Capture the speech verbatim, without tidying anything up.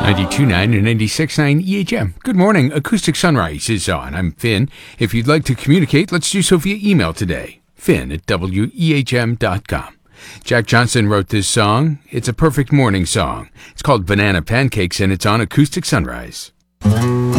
ninety-two point nine and ninety-six point nine E H M. Good morning. Acoustic Sunrise is on. I'm Finn. If you'd like to communicate, let's do so via email today. Finn at W E H M dot com. Jack Johnson wrote this song. It's a perfect morning song. It's called Banana Pancakes, and it's on Acoustic Sunrise.